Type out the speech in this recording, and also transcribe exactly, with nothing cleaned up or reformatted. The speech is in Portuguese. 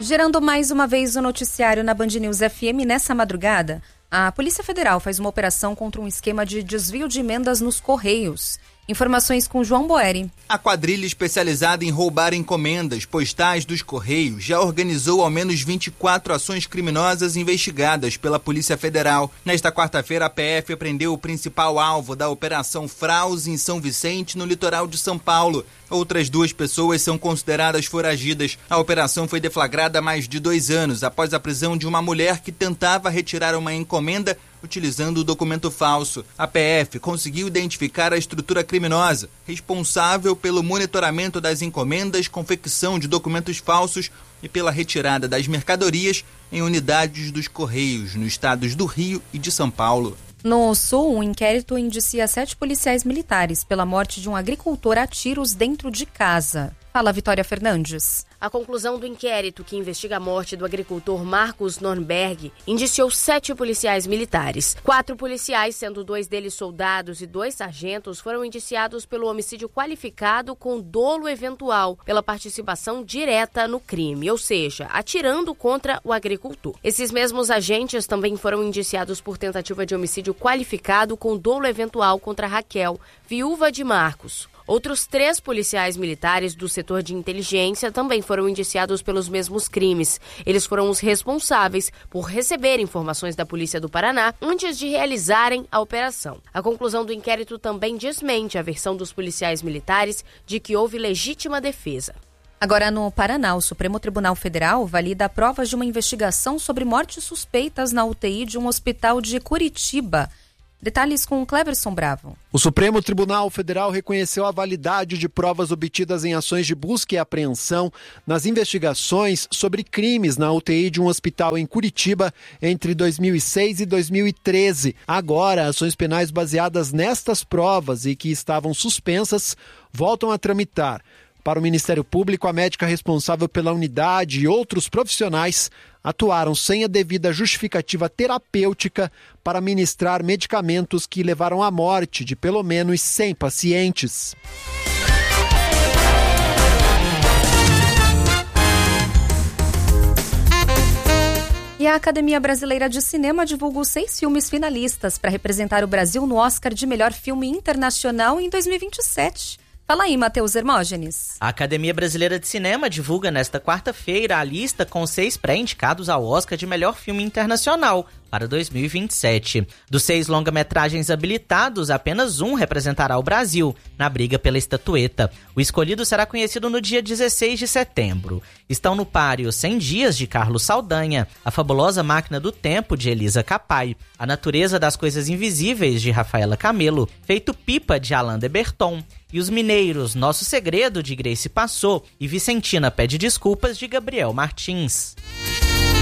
Gerando mais uma vez o noticiário na Band News F M nessa madrugada, a Polícia Federal faz uma operação contra um esquema de desvio de emendas nos Correios. Informações com João Boeri. A quadrilha especializada em roubar encomendas postais dos Correios já organizou ao menos vinte e quatro ações criminosas investigadas pela Polícia Federal. Nesta quarta-feira, a P F prendeu o principal alvo da Operação Fraus em São Vicente, no litoral de São Paulo. Outras duas pessoas são consideradas foragidas. A operação foi deflagrada há mais de dois anos, após a prisão de uma mulher que tentava retirar uma encomenda utilizando o documento falso. A P F conseguiu identificar a estrutura criminosa, responsável pelo monitoramento das encomendas, confecção de documentos falsos e pela retirada das mercadorias em unidades dos Correios, nos estados do Rio e de São Paulo. No Sul, um inquérito indicia sete policiais militares pela morte de um agricultor a tiros dentro de casa. Fala, Vitória Fernandes. A conclusão do inquérito que investiga a morte do agricultor Marcos Nornberg indiciou sete policiais militares. Quatro policiais, sendo dois deles soldados e dois sargentos, foram indiciados pelo homicídio qualificado com dolo eventual pela participação direta no crime, ou seja, atirando contra o agricultor. Esses mesmos agentes também foram indiciados por tentativa de homicídio qualificado com dolo eventual contra Raquel, viúva de Marcos. Outros três policiais militares do setor de inteligência também foram indiciados pelos mesmos crimes. Eles foram os responsáveis por receber informações da Polícia do Paraná antes de realizarem a operação. A conclusão do inquérito também desmente a versão dos policiais militares de que houve legítima defesa. Agora, no Paraná, o Supremo Tribunal Federal valida provas de uma investigação sobre mortes suspeitas na U T I de um hospital de Curitiba. Detalhes com o Cleverson Bravo. O Supremo Tribunal Federal reconheceu a validade de provas obtidas em ações de busca e apreensão nas investigações sobre crimes na U T I de um hospital em Curitiba entre dois mil e seis e dois mil e treze. Agora, ações penais baseadas nestas provas e que estavam suspensas voltam a tramitar. Para o Ministério Público, a médica responsável pela unidade e outros profissionais atuaram sem a devida justificativa terapêutica para ministrar medicamentos que levaram à morte de pelo menos cem pacientes. E a Academia Brasileira de Cinema divulga os seis filmes finalistas para representar o Brasil no Oscar de Melhor Filme Internacional em dois mil e vinte e sete. Fala aí, Matheus Hermógenes. A Academia Brasileira de Cinema divulga nesta quarta-feira a lista com seis pré-indicados ao Oscar de Melhor Filme Internacional para dois mil e vinte e sete. Dos seis longa-metragens habilitados, apenas um representará o Brasil na briga pela estatueta. O escolhido será conhecido no dia dezesseis de setembro. Estão no páreo cem dias, de Carlos Saldanha, A Fabulosa Máquina do Tempo, de Elisa Capaio, A Natureza das Coisas Invisíveis, de Rafaela Camelo, Feito Pipa, de Alain de Berton, e Os Mineiros, Nosso Segredo, de Grace Passou, e Vicentina Pede Desculpas, de Gabriel Martins.